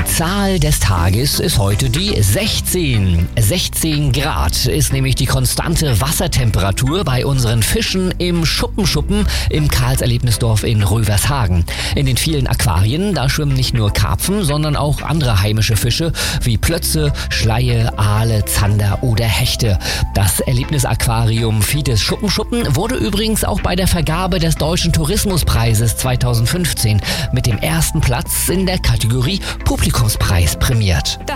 Die Zahl des Tages ist heute die 16. 16 Grad ist nämlich die konstante Wassertemperatur bei unseren Fischen im Schuppen im Karlserlebnisdorf in Rövershagen. In den vielen Aquarien, da schwimmen nicht nur Karpfen, sondern auch andere heimische Fische wie Plötze, Schleie, Aale, Zander oder Hechte. Das Erlebnisaquarium Fides Schuppen wurde übrigens auch bei der Vergabe des Deutschen Tourismuspreises 2015 mit dem ersten Platz in der Kategorie Publikumspreis prämiert.